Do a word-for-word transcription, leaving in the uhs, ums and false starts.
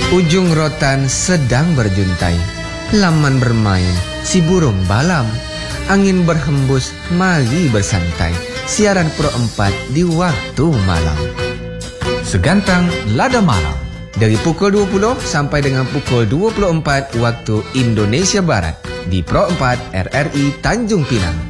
Ujung rotan sedang berjuntai, laman bermain, si burung balam. Angin berhembus, mari bersantai. Siaran Pro empat di waktu malam. Segantang Lada Malam. Dari pukul dua puluh sampai dengan pukul dua puluh empat waktu Indonesia Barat. Di Pro empat R R I Tanjung Pinang.